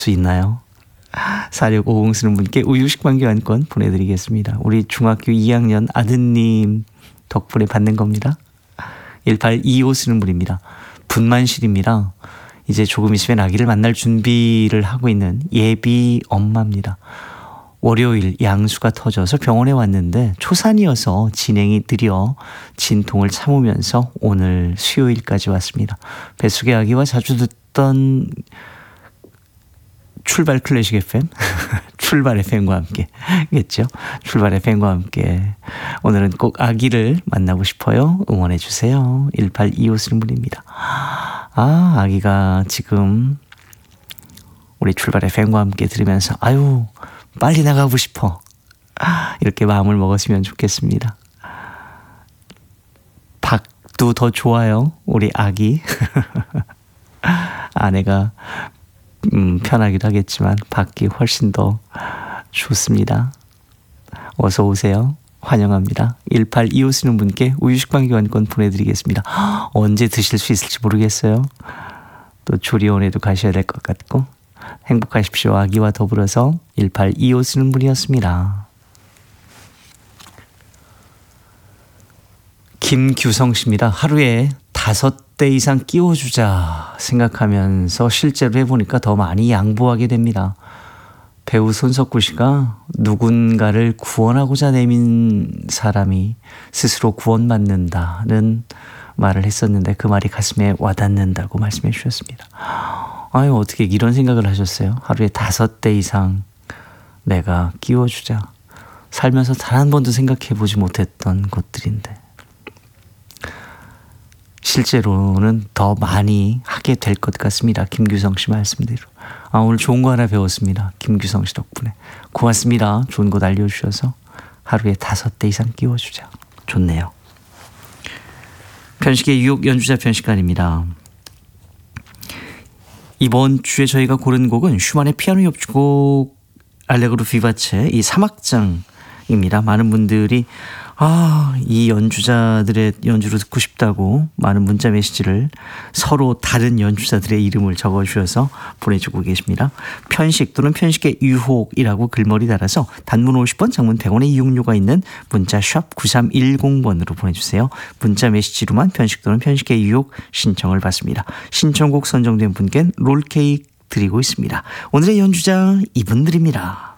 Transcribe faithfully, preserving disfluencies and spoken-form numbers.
수 있나요? 사육오공 쓰는 분께 우유 식빵 교환권 보내드리겠습니다. 우리 중학교 이 학년 아드님 덕분에 받는 겁니다. 일팔이오 쓰는 분입니다. 분만실입니다. 이제 조금 있으면 아기를 만날 준비를 하고 있는 예비 엄마입니다. 월요일 양수가 터져서 병원에 왔는데 초산이어서 진행이 느려 진통을 참으면서 오늘 수요일까지 왔습니다. 뱃속의 아기와 자주 듣던 출발 클래식 에프엠 출발 에프엠과 함께겠죠. 출발 에프엠과 함께 오늘은 꼭 아기를 만나고 싶어요. 응원해 주세요. 일팔이오 쓰는 분입니다. 아, 아기가 지금 우리 출발 에프엠과 함께 들으면서 아유 빨리 나가고 싶어 이렇게 마음을 먹었으면 좋겠습니다. 박도 더 좋아요. 우리 아기 아내가 음, 편하기도 하겠지만 밖이 훨씬 더 좋습니다. 어서 오세요. 환영합니다. 일팔이오 쓰는 분께 우유 식빵 교환권 보내드리겠습니다. 언제 드실 수 있을지 모르겠어요. 또 조리원에도 가셔야 될 것 같고 행복하십시오. 아기와 더불어서 일팔이오 쓰는 분이었습니다. 김규성 씨입니다. 하루에 다섯 대 이상 끼워주자 생각하면서 실제로 해보니까 더 많이 양보하게 됩니다. 배우 손석구 씨가 누군가를 구원하고자 내민 사람이 스스로 구원받는다는 말을 했었는데 그 말이 가슴에 와닿는다고 말씀해 주셨습니다. 아유, 어떻게 이런 생각을 하셨어요? 하루에 다섯 대 이상 내가 끼워주자. 살면서 단 한 번도 생각해 보지 못했던 것들인데 실제로는 더 많이 하게 될 것 같습니다. 김규성 씨 말씀대로. 아, 오늘 좋은 거 하나 배웠습니다. 김규성 씨 덕분에. 고맙습니다. 좋은 거 알려주셔서 하루에 다섯 대 이상 끼워주자. 좋네요. 편식의 유혹 연주자 편식관입니다. 이번 주에 저희가 고른 곡은 슈만의 피아노 협주곡 알레그로 비바체 이 삼 악장입니다. 많은 분들이 아, 이 연주자들의 연주를 듣고 싶다고 많은 문자 메시지를 서로 다른 연주자들의 이름을 적어주셔서 보내주고 계십니다. 편식 또는 편식의 유혹이라고 글머리 달아서 단문 오십 원, 장문 백 원의 이용료가 있는 문자 샵 구삼일공 번으로 보내주세요. 문자 메시지로만 편식 또는 편식의 유혹 신청을 받습니다. 신청곡 선정된 분께는 롤케이크 드리고 있습니다. 오늘의 연주자 이분들입니다.